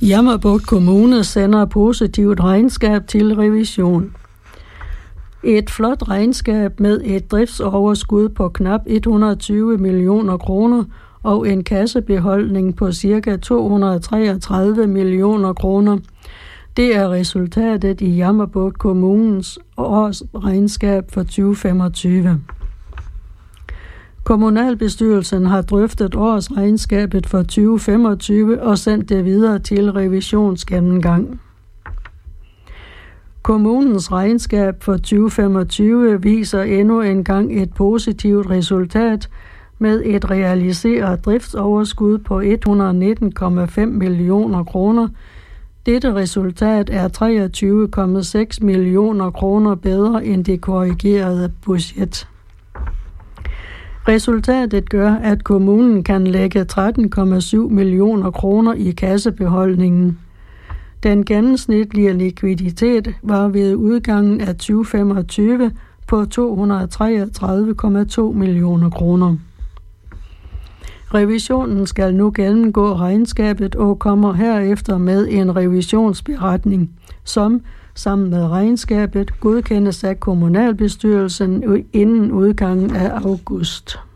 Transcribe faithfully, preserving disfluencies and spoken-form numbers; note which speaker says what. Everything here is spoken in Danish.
Speaker 1: Jammerbugt Kommune sender positivt regnskab til revision. Et flot regnskab med et driftsoverskud på knap et hundrede og tyve millioner kroner og en kassebeholdning på ca. to hundrede og treogtredive millioner kroner. Det er resultatet i Jammerbugt Kommunens årsregnskab for tyve femogtyve. Kommunalbestyrelsen har drøftet årsregnskabet for tyve femogtyve og sendt det videre til revisionsgennemgang. Kommunens regnskab for tyve femogtyve viser endnu engang et positivt resultat med et realiseret driftsoverskud på et hundrede og nitten komma fem millioner kroner. Dette resultat er treogtyve komma seks millioner kroner bedre end det korrigerede budget. Resultatet gør, at kommunen kan lægge tretten komma syv millioner kroner i kassebeholdningen. Den gennemsnitlige likviditet var ved udgangen af tyve femogtyve på to hundrede og treogtredive komma to millioner kroner. Revisionen skal nu gennemgå regnskabet og kommer herefter med en revisionsberetning, som sammen med regnskabet godkendes af kommunalbestyrelsen inden udgangen af august.